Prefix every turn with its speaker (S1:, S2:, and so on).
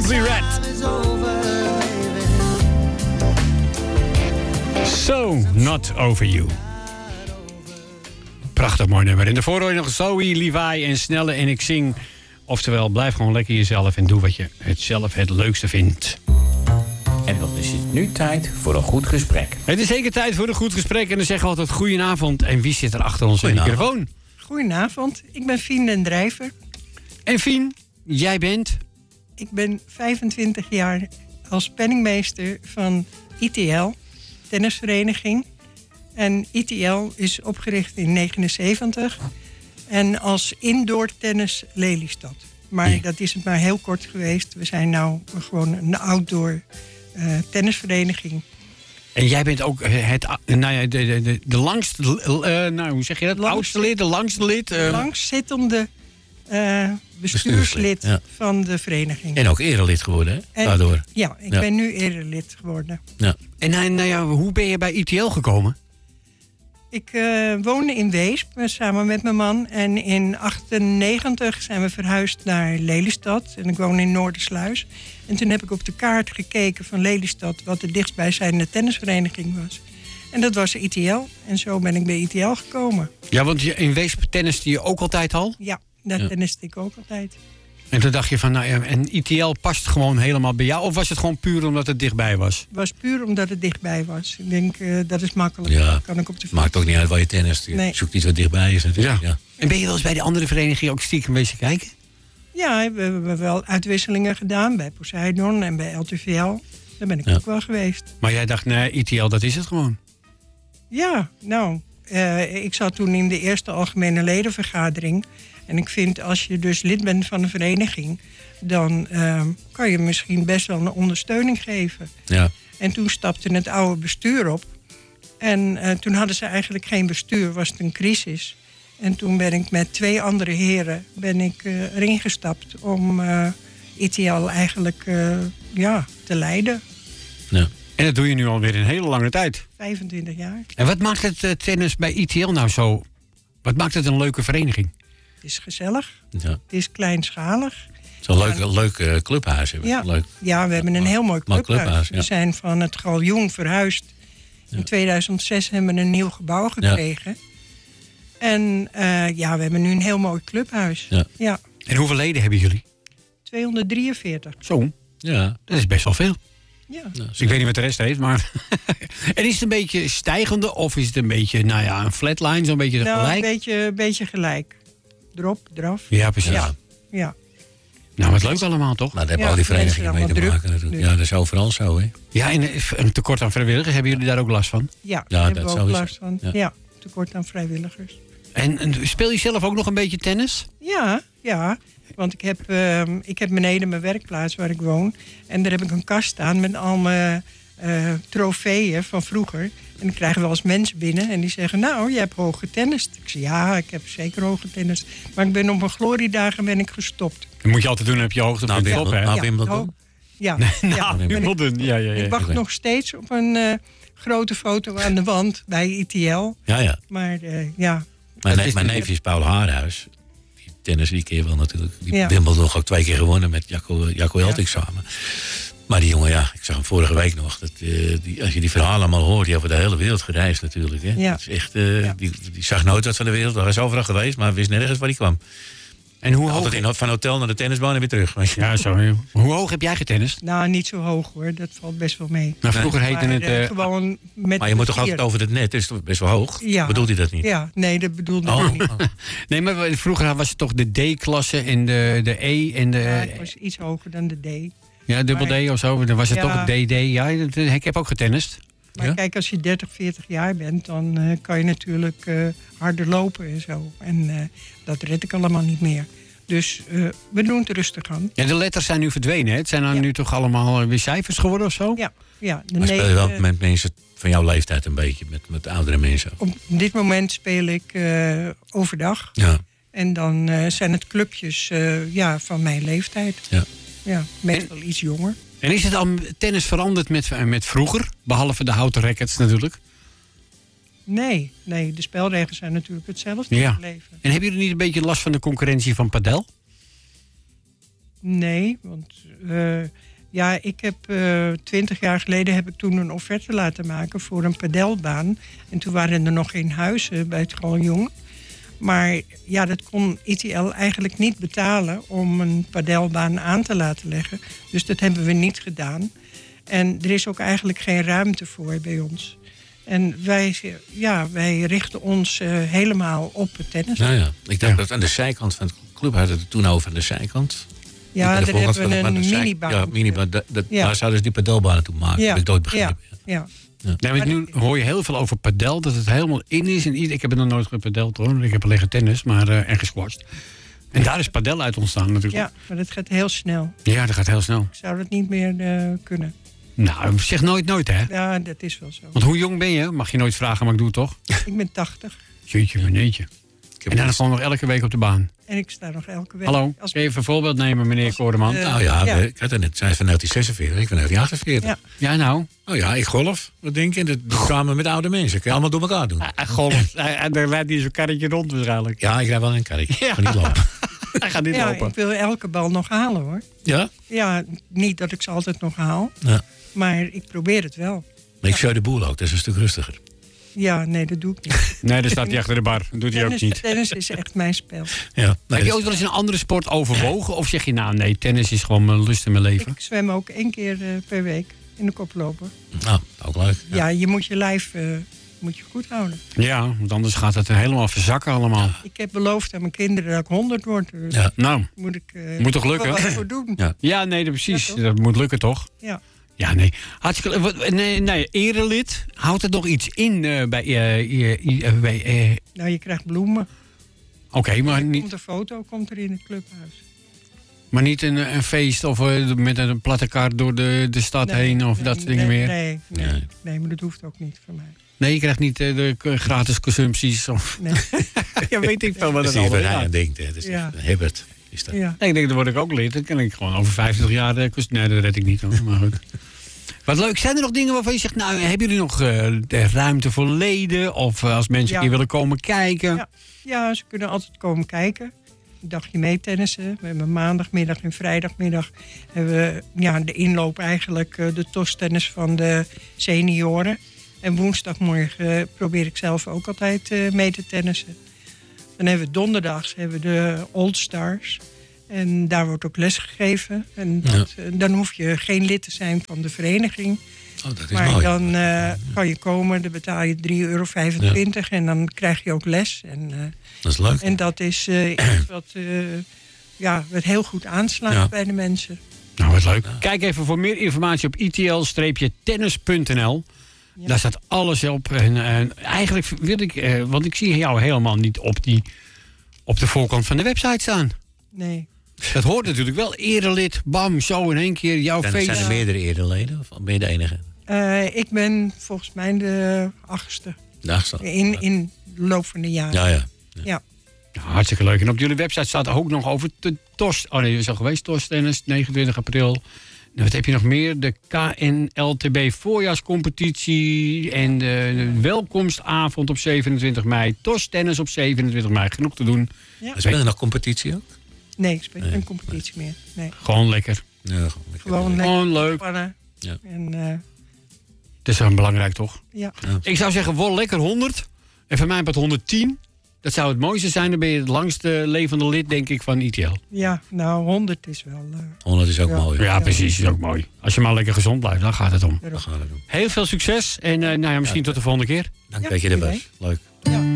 S1: Simply Red. So Not Over You. Prachtig mooi nummer. In de voorhoor nog Zoe, Levi en Snelle en ik zing. Oftewel, blijf gewoon lekker jezelf en doe wat je het zelf het leukste vindt.
S2: En dan is het nu tijd voor een goed gesprek.
S1: Het is zeker tijd voor een goed gesprek. En dan zeggen we altijd goedenavond. En wie zit er achter onze microfoon?
S3: Goedenavond, ik ben Fien den Drijver.
S1: En Fien, jij bent?
S3: Ik ben 25 jaar als penningmeester van ITL, tennisvereniging. En ITL is opgericht in 1979 en als indoor tennis Lelystad. Maar dat is het maar heel kort geweest. We zijn nou gewoon een outdoor tennisvereniging.
S1: En jij bent ook de langste, hoe zeg je dat? Oudste lid, de langste lid?
S3: Langstzittende bestuurslid van de vereniging.
S4: En ook erelid geworden, hè? Daardoor.
S3: Ja, ik ben nu erelid geworden.
S4: Ja.
S1: En hoe ben je bij ITL gekomen?
S3: Ik woonde in Weesp samen met mijn man. En in 1998 zijn we verhuisd naar Lelystad. En ik woon in Noordersluis. En toen heb ik op de kaart gekeken van Lelystad wat de dichtstbijzijnde tennisvereniging was. En dat was ITL. En zo ben ik bij ITL gekomen.
S1: Ja, want in Weesp tenniste je ook altijd al?
S3: Ja, daar tenniste ik ook altijd.
S1: En toen dacht je van, en ITL past gewoon helemaal bij jou? Of was het gewoon puur omdat het dichtbij was?
S3: Het was puur omdat het dichtbij was. Ik denk, dat is makkelijk.
S4: Ja,
S3: kan ik op de
S4: maakt ook niet uit waar je tennist. Je zoekt iets wat dichtbij is natuurlijk. Ja.
S1: En ben je wel eens bij de andere verenigingen ook stiekem bezig kijken?
S3: Ja, we hebben wel uitwisselingen gedaan bij Poseidon en bij LTVL. Daar ben ik ook wel geweest.
S1: Maar jij dacht, nee, ITL, dat is het gewoon.
S3: Ja, nou, ik zat toen in de eerste algemene ledenvergadering. En ik vind, als je dus lid bent van een vereniging, dan kan je misschien best wel een ondersteuning geven.
S4: Ja.
S3: En toen stapte het oude bestuur op. En toen hadden ze eigenlijk geen bestuur, was het een crisis. En toen ben ik met 2 andere heren erin gestapt om ITL eigenlijk te leiden.
S4: Ja.
S1: En dat doe je nu alweer een hele lange tijd.
S3: 25 jaar.
S1: En wat maakt het tennis bij ITL nou zo? Wat maakt het een leuke vereniging?
S3: Het is gezellig.
S4: Ja.
S3: Het is kleinschalig.
S4: Zo'n leuk clubhuis hebben we.
S3: Ja.
S4: Leuk.
S3: Ja, we hebben een heel mooi clubhuis.
S4: Ja.
S3: We zijn van het Galjoen verhuisd. In 2006 hebben we een nieuw gebouw gekregen. Ja. En we hebben nu een heel mooi clubhuis.
S4: Ja.
S3: Ja.
S1: En hoeveel leden hebben jullie?
S3: 243.
S1: Zo,
S4: Ja.
S1: dat is best wel veel.
S3: Ja.
S1: Ik weet niet wat de rest heeft, maar... En is het een beetje stijgende of is het een beetje, een flatline, zo'n beetje gelijk?
S3: Een beetje gelijk. Drop, draf.
S1: Ja, precies.
S3: Ja.
S1: Nou, wat leuk allemaal, toch?
S4: Maar daar hebben al die verenigingen mee te maken natuurlijk. Ja, dat is overal zo, hè?
S1: Ja, en een tekort aan vrijwilligers, hebben jullie daar ook last van?
S3: Ja, daar hebben we ook
S4: sowieso.
S3: last van. Ja, tekort aan vrijwilligers.
S1: En speel je zelf ook nog een beetje tennis?
S3: Ja. Want ik heb beneden mijn werkplaats waar ik woon. En daar heb ik een kast staan met al mijn trofeeën van vroeger. En dan krijgen we wel eens mensen binnen en die zeggen... nou, je hebt hoog getennist. Ik zeg, ja, ik heb zeker hoog getennist. Maar ik ben op mijn gloriedagen ben ik gestopt.
S1: Dat moet je altijd doen, dan heb je hoogtepunt op, hè?
S4: Nou, Wimbledon.
S3: Ja.
S1: Wimbledon. Ja.
S3: Ik wacht nog steeds op een grote foto aan de wand bij ITL.
S4: Ja.
S3: Maar
S4: Mijn neefje is Paul Haarhuis. Die tennis die keer wel natuurlijk. Die Wimbledon ook 2 keer gewonnen met Jacco Elting samen. Maar die jongen, ik zag hem vorige week nog. Als je die verhalen allemaal hoort, die over de hele wereld gereisd natuurlijk. Hè.
S3: Ja.
S4: Dat is echt, die zag nooit wat van de wereld. Hij is overal geweest, maar wist nergens waar hij kwam.
S1: En hoe hoog...
S4: Altijd van hotel naar de tennisbaan en weer terug. Weet je.
S1: Ja, zo. Hoe hoog heb jij getennist?
S3: Nou, niet zo hoog hoor. Dat valt best wel mee.
S1: Nou, vroeger heette het...
S3: gewoon met
S4: Maar je moet toch altijd over het net, dat is toch best wel hoog?
S3: Ja.
S4: Bedoelt hij dat niet?
S3: Ja, nee, dat bedoelde ik niet.
S1: Nee, maar vroeger was het toch de D-klasse en de E en de...
S3: Ja, het was iets hoger dan de D.
S1: Ja, dubbel D of zo. Dan was het toch het DD. Ja, ik heb ook getennist.
S3: Maar kijk, als je 30, 40 jaar bent, dan kan je natuurlijk harder lopen en zo. En dat red ik allemaal niet meer. Dus we doen het rustig aan.
S1: Ja, de letters zijn nu verdwenen, hè? Het zijn dan nu toch allemaal weer cijfers geworden of zo?
S3: Ja.
S4: Maar speel je wel met mensen van jouw leeftijd een beetje, met oudere mensen?
S3: Op dit moment speel ik overdag.
S4: Ja.
S3: En dan zijn het clubjes van mijn leeftijd. Ja, meestal iets jonger.
S1: En is het al tennis veranderd met vroeger? Behalve de houten rackets natuurlijk.
S3: Nee, de spelregels zijn natuurlijk hetzelfde gebleven.
S1: En hebben jullie niet een beetje last van de concurrentie van padel?
S3: Nee, want ik heb 20 jaar geleden heb ik toen een offerte laten maken voor een padelbaan. En toen waren er nog geen huizen bij het Galjoen. Maar ja, dat kon ITL eigenlijk niet betalen om een padelbaan aan te laten leggen. Dus dat hebben we niet gedaan. En er is ook eigenlijk geen ruimte voor bij ons. En wij richten ons helemaal op het tennis.
S4: Nou ja, ik dacht dat aan de zijkant van het club hadden het toen over aan de zijkant.
S3: Ja, daar hebben we een minibaan.
S4: Ja, minibaan. Daar zouden ze die padelbanen toe maken.
S3: Ja.
S4: Heb ik nooit begrepen.
S3: Ja.
S1: Ja, want nu hoor je heel veel over padel, dat het helemaal in is. En ik heb er nog nooit gepadeld hoor. Ik heb alleen tennis en gesquashed. En daar is padel uit ontstaan natuurlijk.
S3: Ja, maar dat gaat heel snel.
S1: Ja, dat gaat heel snel.
S3: Ik zou dat niet meer kunnen.
S1: Nou, zeg nooit hè.
S3: Ja, dat is wel zo.
S1: Want hoe jong ben je? Mag je nooit vragen, maar ik doe het toch?
S3: Ik ben 80.
S1: Jeetje, meneertje. En dan gewoon nog elke week op de baan.
S3: En ik sta nog elke week.
S1: Hallo, kun je even een voorbeeld nemen, meneer Koreman?
S4: Nou ja, ik had het net, zij is van 1946, ik ben 1948.
S3: Ja.
S1: Ja, nou.
S4: Oh ja, ik golf. Wat denk je? Dat samen met oude mensen. Kun je allemaal door elkaar doen.
S1: Golf. En dan rijdt hij zo'n karretje rond waarschijnlijk.
S4: Ja, ik rijd wel in een karretje. Ik
S1: Ja.
S4: ga niet lopen.
S1: Hij gaat niet
S3: Ja,
S1: lopen.
S3: ik wil elke bal nog halen hoor.
S4: Ja?
S3: Ja, niet dat ik ze altijd nog haal.
S4: Ja.
S3: Maar ik probeer het wel.
S4: Maar ik show de boel ook, dat is een stuk rustiger.
S3: Ja, nee, dat doe ik niet.
S1: Nee, dan staat hij achter de bar. Dat doet hij ook niet.
S3: Tennis is echt mijn spel.
S4: Ja,
S1: Heb je ooit wel eens een andere sport overwogen? Of zeg je nou, nee, tennis is gewoon mijn lust in mijn leven?
S3: Ik zwem ook 1 keer per week in de koploper.
S4: Nou, ook leuk.
S3: Ja, je moet je lijf moet je goed houden.
S1: Ja, want anders gaat het helemaal verzakken allemaal.
S3: Ik heb beloofd aan mijn kinderen dat ik 100 word. Dus
S4: Ja.
S1: Nou,
S3: moet ik
S1: Moet toch lukken?
S3: wel wat voor doen.
S4: Ja.
S1: ja, nee, precies.
S3: Ja, toch?
S1: Dat moet lukken toch?
S3: Ja.
S1: Ja, nee. Hartstikke nee, erelid. Houdt er nog iets in bij...
S3: Nou, je krijgt bloemen.
S1: Oké, maar
S3: Er
S1: niet,
S3: komt een foto komt er in het clubhuis.
S1: maar niet een feest of met een platte kaart door de stad heen of dat soort dingen meer?
S3: Nee, maar dat hoeft ook niet voor mij.
S1: Nee, je krijgt niet de gratis consumpties of...
S3: Nee.
S1: Ja, weet ik veel wat
S4: Dat
S1: het
S4: is die
S1: allemaal
S4: waar hij aan
S1: is.
S4: denkt. Hè. Dat is
S3: Ja.
S4: Herbert. Is dat.
S3: Ja.
S1: Nee, ik denk, dan word ik ook lid. Dan kan ik gewoon over 50 jaar... Nee, dat red ik niet hoor, maar goed. Wat leuk. Zijn er nog dingen waarvan je zegt... Nou, hebben jullie nog de ruimte voor leden? Of als mensen een keer willen komen kijken?
S3: Ja. Ja, ze kunnen altijd komen kijken. Een dagje mee tennissen. We hebben maandagmiddag en vrijdagmiddag hebben we de inloop eigenlijk de TOS-tennis van de senioren. En woensdagmorgen probeer ik zelf ook altijd mee te tennissen. Dan hebben we donderdags de Old Stars. En daar wordt ook les gegeven. En dan hoef je geen lid te zijn van de vereniging.
S4: Oh, dat is
S3: Maar
S4: mooi.
S3: dan kan je komen, dan betaal je €3,25 en dan krijg je ook les. En,
S4: Dat is leuk.
S3: en dat is iets wat heel goed aanslaat bij de mensen.
S1: Nou, wat leuk. Kijk even voor meer informatie op itl-tennis.nl.
S3: Ja.
S1: Daar staat alles op. En eigenlijk wil ik... want ik zie jou helemaal niet op de voorkant van de website staan.
S3: Nee.
S1: Dat hoort natuurlijk wel. Erelid, bam, zo in één keer jouw
S4: Zijn
S1: feest.
S4: er meerdere eerderleden of ben je de enige?
S3: Ik ben volgens mij de 8e
S4: De achtste.
S3: in de loop van de jaren.
S4: Ja.
S3: Ja.
S1: Nou, hartstikke leuk. En op jullie website staat ook nog over de TOS. Oh nee, je is al geweest, TOS tennis, 29 april. Nou, wat heb je nog meer? De KNLTB voorjaarscompetitie en de welkomstavond op 27 mei. TOS tennis op 27 mei. Genoeg te doen.
S3: Ja.
S4: Spelen er nog competitie ook?
S3: Nee, ik speel geen competitie meer. Nee.
S1: Gewoon lekker.
S4: Ja,
S3: Gewoon lekker
S1: Gewoon leuk.
S3: ontspannen.
S4: Ja.
S3: En
S1: Dat is wel belangrijk, toch?
S3: ja.
S1: Ik zou zeggen, word lekker 100. En voor mij wat 110. Dat zou het mooiste zijn. Dan ben je het langste levende lid, denk ik, van ITL.
S3: Ja, nou 100 is wel...
S4: 100 is ook mooi.
S1: Ja, precies. Is ook mooi. Als je maar lekker gezond blijft, dan gaat het om.
S4: Dat gaan we doen.
S1: Heel veel succes. En misschien tot de volgende keer.
S4: Dank
S3: Ja,
S4: dat je er was.
S3: idee.
S4: Leuk.
S3: Ja.